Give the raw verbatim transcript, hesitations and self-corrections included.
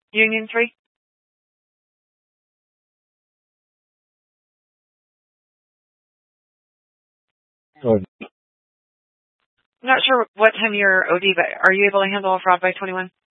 Union three? Good. I'm not sure what time you're O D, but are you able to handle a fraud by twenty-one?